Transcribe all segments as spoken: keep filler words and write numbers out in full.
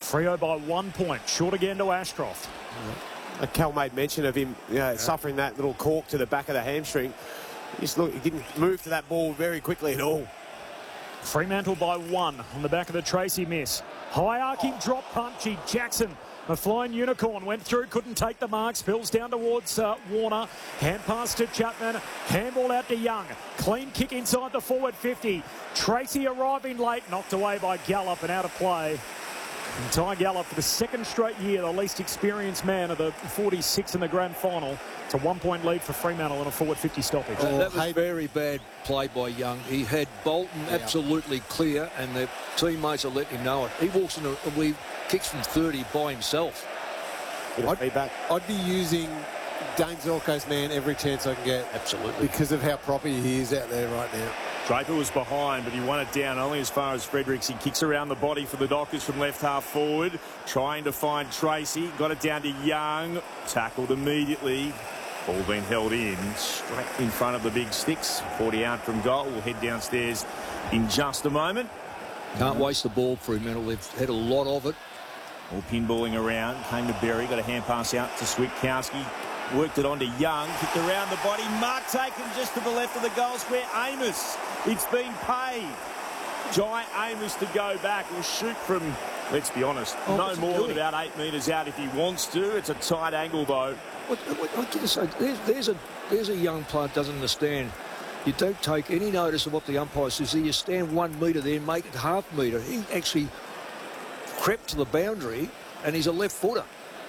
Freo by one point. Short again to Ashcroft. Yeah. Cal made mention of him you know, yeah. suffering that little cork to the back of the hamstring. Just look, he didn't move to that ball very quickly at all. Fremantle by one on the back of the Tracy miss. High arcing drop punchy. Jackson, a flying unicorn, went through, couldn't take the mark. Spills down towards uh, Warner. Hand pass to Chapman. Handball out to Young. Clean kick inside the forward fifty. Tracy arriving late, knocked away by Gallup and out of play. And Ty Gallup, for the second straight year, the least experienced man of the forty-six in the grand final. It's a one-point lead for Fremantle in a forward fifty stoppage. Oh, that was very bad play by Young. He had Bolton yeah. absolutely clear, and the teammates are letting him know it. He walks in and we kicks from thirty by himself. I'd, I'd be using Dane Zorko's man every chance I can get. Absolutely. Because of how proper he is out there right now. Draper was behind, but he won it down only as far as Fredericks. He kicks around the body for the Dockers from left half forward, trying to find Tracy. Got it down to Young. Tackled immediately. Ball being held in, straight in front of the big sticks. forty out from goal. We'll head downstairs in just a moment. Can't waste the ball, Fremantle. They've had a lot of it. All pinballing around. Came to Berry. Got a hand pass out to Switkowski. Worked it on to Young. Kicked around the body. Mark taken just to the left of the goal square. Amos. It's been paid. Jai Amos to go back. Will shoot from, let's be honest, oh, no more than about eight metres out if he wants to. It's a tight angle, though. What, what, what can I say? There's, there's, a, there's a young player doesn't understand. You don't take any notice of what the umpire says. You stand one metre there, make it half metre. He actually crept to the boundary, and he's a left footer.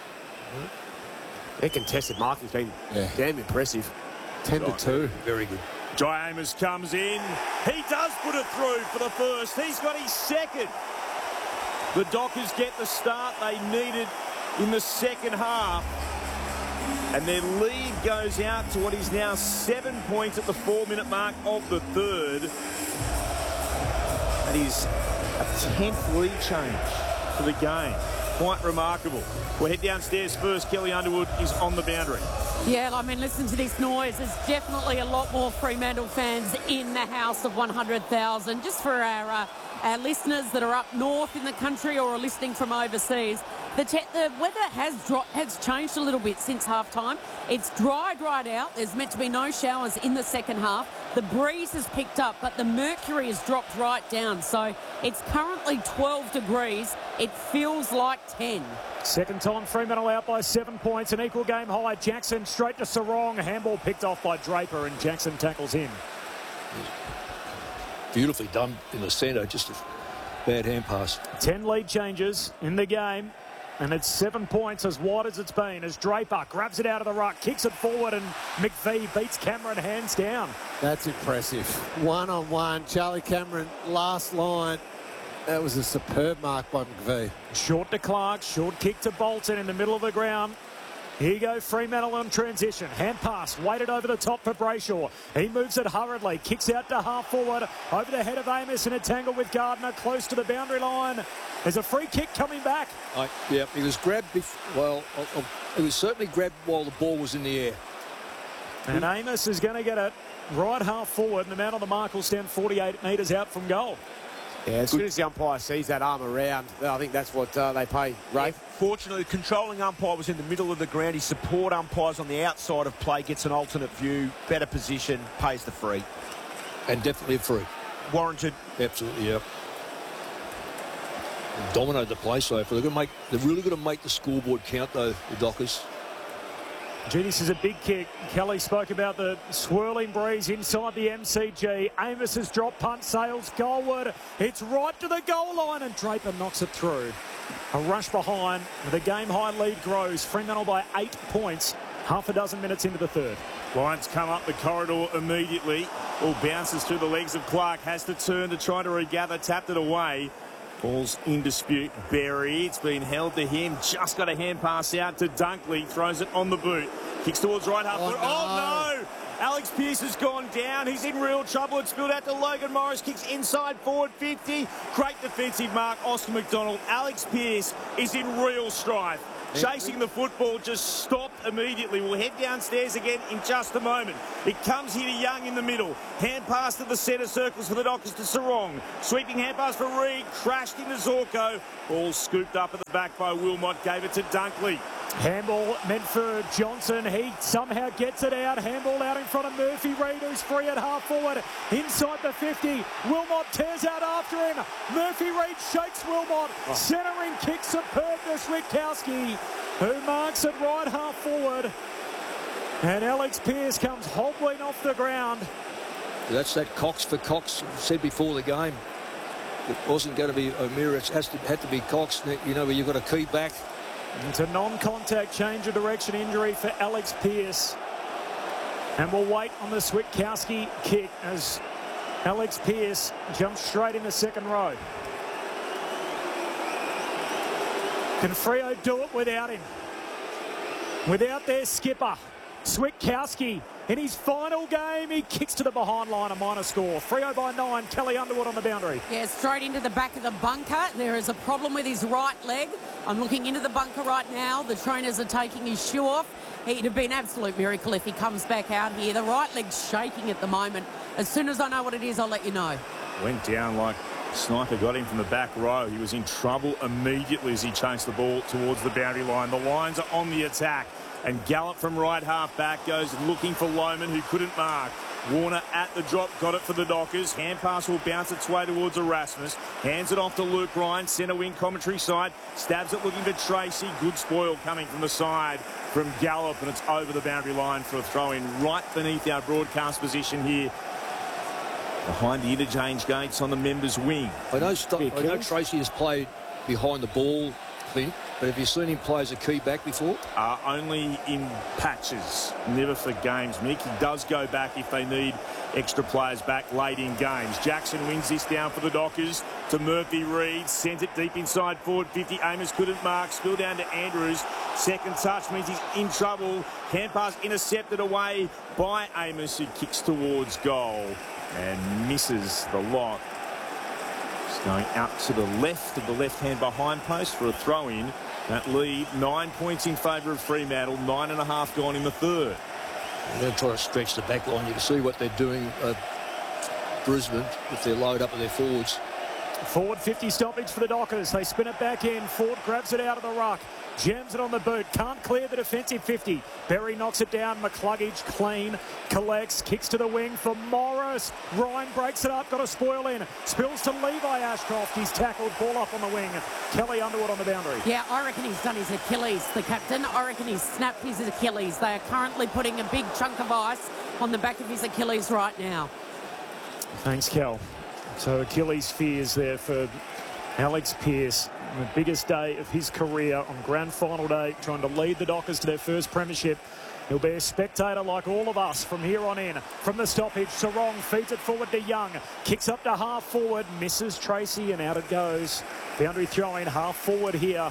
Their contested marking's been yeah. damn impressive. ten to two. Very good. Jai Amos comes in. He does put it through for the first. He's got his second. The Dockers get the start they needed in the second half. And their lead goes out to what is now seven points at the four-minute mark of the third. That is a tenth lead change for the game. Quite remarkable. We'll head downstairs first. Kelly Underwood is on the boundary. Yeah, I mean, listen to this noise. There's definitely a lot more Fremantle fans in the house of one hundred thousand. Just for our, uh, our listeners that are up north in the country or are listening from overseas, the, the weather has dropped, has changed a little bit since half-time. It's dried right out. There's meant to be no showers in the second half. The breeze has picked up, but the mercury has dropped right down. So it's currently twelve degrees. It feels like ten. Second time Fremantle out by seven points. An equal game high. Jackson straight to Sarong. Handball picked off by Draper, and Jackson tackles him. Beautifully done in the centre. Just a bad hand pass. Ten lead changes in the game. And it's seven points as wide as it's been as Draper grabs it out of the ruck, kicks it forward, and McVee beats Cameron hands down. That's impressive. One on one. Charlie Cameron, last line. That was a superb mark by McVee. Short to Clark, short kick to Bolton in the middle of the ground. Here you go, Fremantle on transition. Hand pass, weighted over the top for Brayshaw. He moves it hurriedly, kicks out to half forward, over the head of Amos in a tangle with Gardner, close to the boundary line. There's a free kick coming back. I, yeah, he was grabbed, before, well, uh, uh, he was certainly grabbed while the ball was in the air. And Amos is going to get it right half forward, and the man on the mark will stand forty-eight metres out from goal. Yeah, as soon as the umpire sees that arm around, I think that's what uh, they pay, Ray. Yeah, fortunately, the controlling umpire was in the middle of the ground. His support umpires on the outside of play gets an alternate view, better position, pays the free. And definitely a free. Warranted. Absolutely, yeah. Dominated the play so far. They're going to make. They're really going to make the scoreboard count, though, the Dockers. Gee, this is a big kick. Kelly spoke about the swirling breeze inside the M C G. Amos's drop punt sails goalward. It's right to the goal line, and Draper knocks it through. A rush behind. The game-high lead grows. Fremantle by eight points. Half a dozen minutes into the third. Lions come up the corridor immediately. Ball bounces through the legs of Clark. Has to turn to try to regather. Tapped it away. Ball's in dispute. Berry, it's been held to him. Just got a hand pass out to Dunkley. Throws it on the boot. Kicks towards right half. Oh, foot. no. Oh, no! Alex Pearce has gone down. He's in real trouble. It's spilled out to Logan Morris. Kicks inside forward fifty. Great defensive mark, Oscar McDonald. Alex Pearce is in real strife. Chasing the football, just stopped immediately. We'll head downstairs again in just a moment. It comes here to Young in the middle. Hand pass to the centre circles for the Dockers to Sarong. Sweeping hand pass for Reid. Crashed into Zorko. Ball scooped up at the back by Wilmot. Gave it to Dunkley. Handball meant for Johnson. He somehow gets it out. Handball out in front of Murphy Reid, who's free at half forward. Inside the fifty. Wilmot tears out after him. Murphy Reid shakes Wilmot. Oh. Centering kick superb to Switkowski, who marks it right half forward. And Alex Pearce comes hobbling off the ground. That's that Cox for Cox said before the game. It wasn't going to be O'Meara. It has to, had to be Cox. You know, where you've got a key back. Into non-contact change of direction injury for Alex Pearce. And we'll wait on the Switkowski kick as Alex Pearce jumps straight in the second row. Can Freo do it without him? Without their skipper, Switkowski. In his final game, he kicks to the behind line, a minor score. Freo by nine, Kelly Underwood on the boundary. Yeah, straight into the back of the bunker. There is a problem with his right leg. I'm looking into the bunker right now. The trainers are taking his shoe off. He'd have been an absolute miracle if he comes back out here. The right leg's shaking at the moment. As soon as I know what it is, I'll let you know. Went down like Sniper got him from the back row. He was in trouble immediately as he chased the ball towards the boundary line. The Lions are on the attack. And Gallup from right half back goes looking for Lohman, who couldn't mark. Warner at the drop, got it for the Dockers. Hand pass will bounce its way towards Erasmus. Hands it off to Luke Ryan, centre wing commentary side. Stabs it looking for Tracy. Good spoil coming from the side from Gallup, and it's over the boundary line for a throw-in right beneath our broadcast position here. Behind the interchange gates on the members' wing. I know, I know Tracy has played behind the ball, Clint, but have you seen him play as a key back before? Uh, only in patches, never for games, Mick. He does go back if they need extra players back late in games. Jackson wins this down for the Dockers to Murphy Reid. Sent it deep inside forward fifty. Amos couldn't mark. Spill down to Andrews. Second touch means he's in trouble. Hand pass intercepted away by Amos, who kicks towards goal and misses the lot. It's going out to the left of the left-hand behind post for a throw-in. That lead, nine points in favour of Fremantle, nine and a half gone in the third. They're going to try to stretch the back line. You can see what they're doing at Brisbane with their load up of their forwards. Forward fifty stoppage for the Dockers. They spin it back in. Ford grabs it out of the ruck. Jams it on the boot. Can't clear the defensive fifty. Berry knocks it down. McCluggage clean. Collects. Kicks to the wing for Morris. Ryan breaks it up. Got a spoil in. Spills to Levi Ashcroft. He's tackled. Ball up on the wing. Kelly Underwood on the boundary. Yeah, I reckon he's done his Achilles, the captain. I reckon he's snapped his Achilles. They are currently putting a big chunk of ice on the back of his Achilles right now. Thanks, Kel. So Achilles fears there for Alex Pearce. The biggest day of his career on grand final day, trying to lead the Dockers to their first premiership. He'll be a spectator like all of us from here on in. From the stoppage, Sarong feeds it forward to Young. Kicks up to half forward, misses Tracy, and out it goes. Boundary throw-in half forward here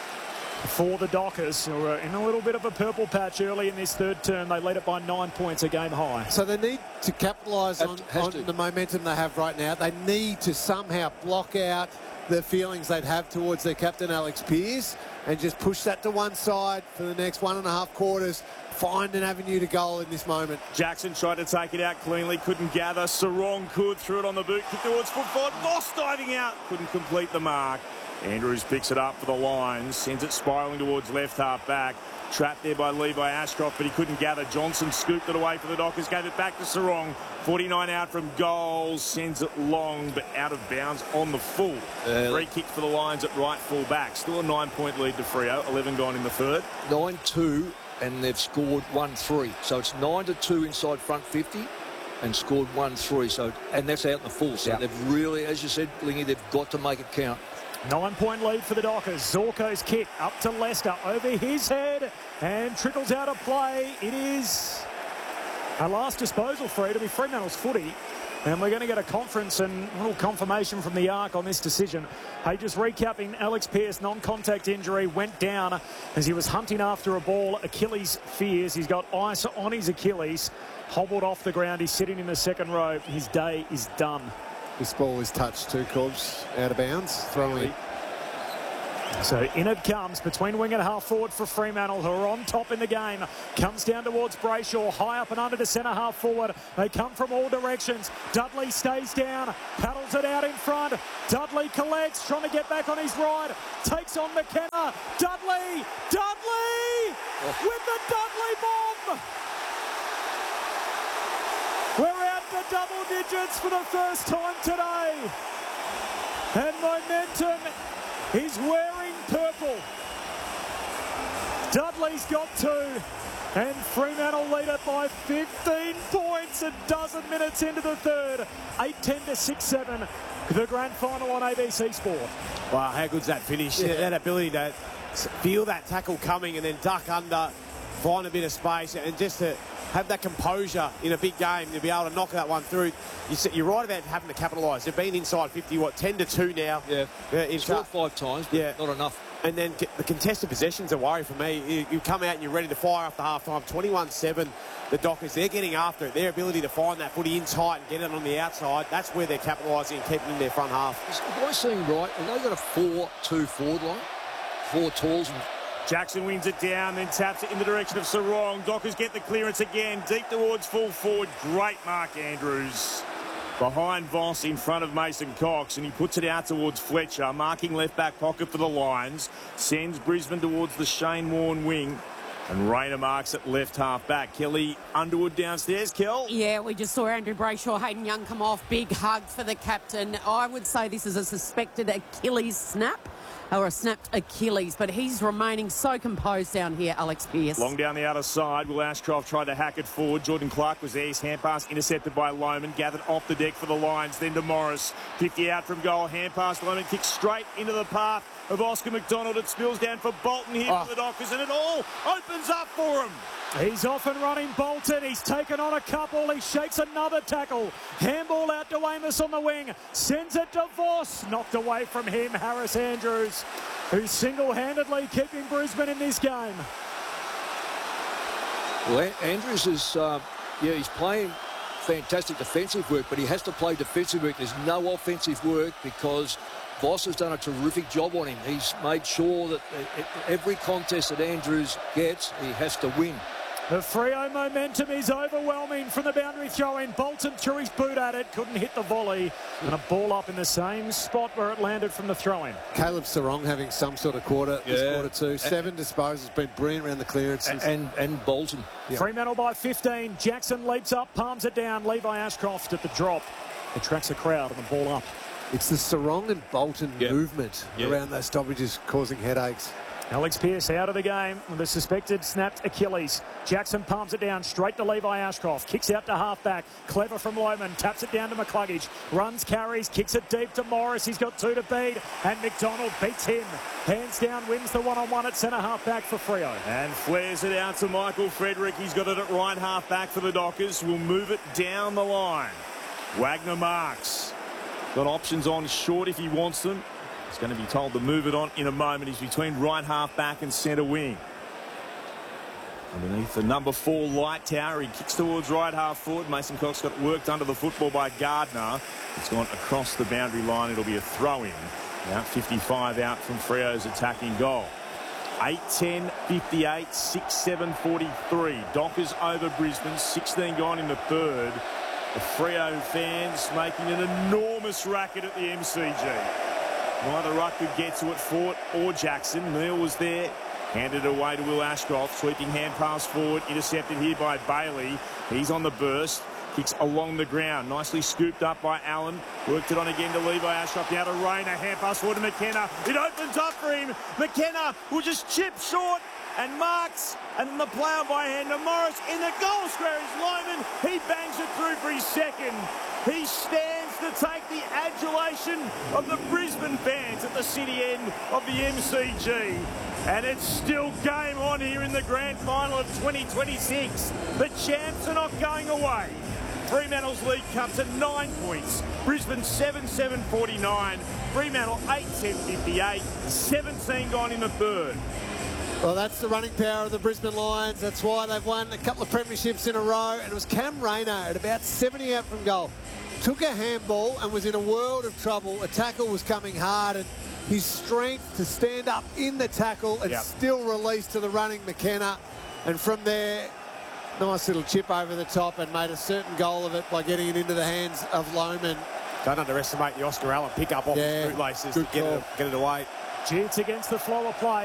for the Dockers, who are in a little bit of a purple patch early in this third term. They lead it by nine points, a game high. So they need to capitalise on, on the momentum they have right now. They need to somehow block out the feelings they'd have towards their captain, Alex Pearce, and just push that to one side for the next one and a half quarters. Find an avenue to goal in this moment. Jackson tried to take it out cleanly, couldn't gather. Sarong could, threw it on the boot, kick towards foot forward. Moss diving out, couldn't complete the mark. Andrews picks it up for the Lions, sends it spiralling towards left half back. Trapped there by Levi Ashcroft, but he couldn't gather. Johnson scooped it away for the Dockers, gave it back to Sarong. forty-nine out from goal, sends it long, but out of bounds on the full. Uh, Free kick for the Lions at right full back. Still a nine-point lead to Freo, eleven gone in the third. nine two, and they've scored one three. So it's nine to two inside front fifty and scored one three. So, and that's out in the full. So yep. They've really, as you said, Lingy, they've got to make it count. Nine-point lead for the Dockers. Zorko's kick up to Lester over his head and trickles out of play. It is a last disposal for it. It'll be Fremantle's footy. And we're going to get a conference and a little confirmation from the Arc on this decision. Hey, just recapping, Alex Pearce, non-contact injury, went down as he was hunting after a ball. Achilles fears. He's got ice on his Achilles. Hobbled off the ground. He's sitting in the second row. His day is done. This ball is touched two Corbs out of bounds. Throwing. So in it comes between wing and half forward for Fremantle, who are on top in the game. Comes down towards Brayshaw, high up and under to centre half forward. They come from all directions. Dudley stays down, paddles it out in front. Dudley collects, trying to get back on his ride. Takes on McKenna. Dudley! Dudley! With the Dudley bomb! We're out to double digits for the first time today. And momentum is wearing purple. Dudley's got two. And Fremantle lead it by fifteen points a dozen minutes into the third. eight ten to six seven. The grand final on A B C Sport. Wow, how good's that finish? Yeah. That ability to feel that tackle coming and then duck under, find a bit of space, and just to have that composure in a big game to be able to knock that one through. You said, you're right about having to capitalise. They've been inside fifty, what, ten to two now. Yeah, uh, in scored five times, but yeah, not enough. And then the contested possession's a worry for me. You, you come out and you're ready to fire after half-time. twenty-one seven, the Dockers, they're getting after it. Their ability to find that footy in tight and get it on the outside, that's where they're capitalising and keeping in their front half. Am I seeing right? Have they got a four two forward line? Four talls and... Jackson wins it down, then taps it in the direction of Sarong. Dockers get the clearance again, deep towards full forward. Great Mark Andrews. Behind Voss, in front of Mason Cox, and he puts it out towards Fletcher, marking left back pocket for the Lions. Sends Brisbane towards the Shane Warne wing. And Rayner marks at left half back. Kelly Underwood downstairs. Kel? Yeah, we just saw Andrew Brayshaw, Hayden Young come off. Big hug for the captain. I would say this is a suspected Achilles snap. Or a snapped Achilles, but he's remaining so composed down here, Alex Pearce. Long down the outer side, Will Ashcroft tried to hack it forward. Jordan Clark was there. His hand pass intercepted by Lohman, gathered off the deck for the Lions, then to Morris. fifty out from goal, hand pass, Lohman kicks straight into the path of Oscar McDonald. It spills down for Bolton here oh. for the Dockers, and it all opens up for him. He's off and running Bolton. He's taken on a couple. He shakes another tackle. Handball out to Amos on the wing. Sends it to Voss. Knocked away from him, Harris Andrews, who's single-handedly keeping Brisbane in this game. Well, Andrews is, uh, yeah, he's playing fantastic defensive work, but he has to play defensive work. There's no offensive work because Voss has done a terrific job on him. He's made sure that every contest that Andrews gets, he has to win. The Freo momentum is overwhelming from the boundary throw-in. Bolton threw his boot at it, couldn't hit the volley, and a ball up in the same spot where it landed from the throw-in. Caleb Sarong having some sort of quarter yeah. this quarter too. Seven disposals, been brilliant around the clearances. And, and, and Bolton. Yep. Fremantle by fifteen. Jackson leaps up, palms it down. Levi Ashcroft at the drop. Attracts a crowd and the ball up. It's the Sarong and Bolton yep. movement yep. around those stoppages causing headaches. Alex Pearce out of the game with a suspected snapped Achilles. Jackson palms it down straight to Levi Ashcroft. Kicks out to half-back. Clever from Lohman. Taps it down to McCluggage. Runs, carries, kicks it deep to Morris. He's got two to beat. And McDonald beats him. Hands down, wins the one-on-one at centre half-back for Freo. And flares it out to Michael Frederick. He's got it at right half-back for the Dockers. Will move it down the line. Wagner marks. Got options on short if he wants them. He's going to be told to move it on in a moment. He's between right half back and centre wing. Underneath the number four light tower, he kicks towards right half forward. Mason Cox got worked under the football by Gardner. It's gone across the boundary line. It'll be a throw-in. Now fifty-five out from Freo's attacking goal. eight ten, fifty-eight, six seven, forty-three. Dockers over Brisbane. sixteen gone in the third. The Freo fans making an enormous racket at the M C G. Neither ruck could get to it, Fort or Jackson. Neal was there. Handed away to Will Ashcroft. Sweeping hand pass forward. Intercepted here by Bailey. He's on the burst. Kicks along the ground. Nicely scooped up by Allen. Worked it on again to Levi Ashcroft. Now to Rayner. Hand pass forward to McKenna. It opens up for him. McKenna will just chip short and marks. And then the play on by hand to Morris. In the goal square is Lohman. He bangs it through for his second. He stands to take the adulation of the Brisbane fans at the city end of the M C G. And it's still game on here in the grand final of twenty twenty-six. The champs are not going away. Fremantle's lead cup to nine points. Brisbane seven seven forty-nine. Fremantle eight ten fifty-eight. seventeen gone in the third. Well, that's the running power of the Brisbane Lions. That's why they've won a couple of premierships in a row. And it was Cam Rayner at about seventy out from goal. Took a handball and was in a world of trouble. A tackle was coming hard, and his strength to stand up in the tackle and yep. still release to the running McKenna. And from there, nice little chip over the top and made a certain goal of it by getting it into the hands of Lohmann. Don't underestimate the Oscar Allen pick up off Yeah, his bootlaces good to get call. it, get it away. Jits against the flow of play.